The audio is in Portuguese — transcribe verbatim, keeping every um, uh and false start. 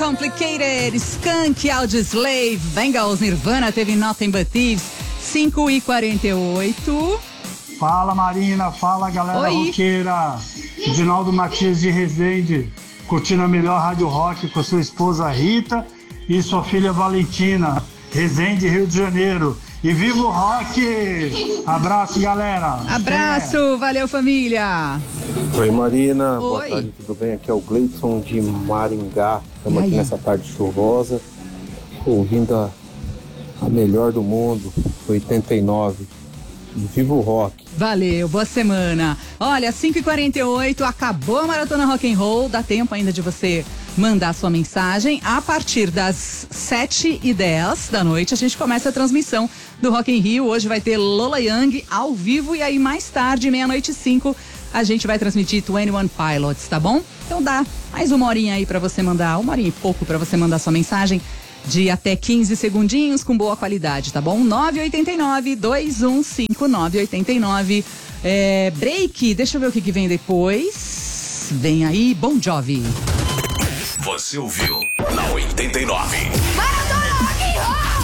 Complicated, Skunk, Audioslave, Bengals, Nirvana, teve Nothing But Thieves, cinco e quarenta e oito. Fala Marina, fala galera Oi. roqueira. Edinaldo Matias de Resende, curtindo a melhor rádio rock com a sua esposa Rita e sua filha Valentina, Resende, Rio de Janeiro. E viva o rock! Abraço, galera! Abraço, é. Valeu família! Oi Marina, Oi. Boa tarde, tudo bem? Aqui é o Gleidson de Maringá. Estamos aqui nessa tarde chuvosa, ouvindo a, a melhor do mundo, oitenta e nove. Viva o rock! Valeu, boa semana! Olha, cinco e quarenta e oito, acabou a Maratona Rock and Roll, dá tempo ainda de você mandar sua mensagem. A partir das sete e dez da noite, a gente começa a transmissão do Rock in Rio. Hoje vai ter Lola Young ao vivo e aí mais tarde, meia-noite e cinco, a gente vai transmitir vinte e um Pilots, tá bom? Então dá mais uma horinha aí pra você mandar, uma horinha e pouco pra você mandar sua mensagem de até quinze segundinhos com boa qualidade, tá bom? nove oito nove, dois um cinco, nove oito nove. É, break, deixa eu ver o que, que vem depois. Vem aí, Bon Jovi. Você ouviu na oitenta e nove. Maratona Rock and Roll!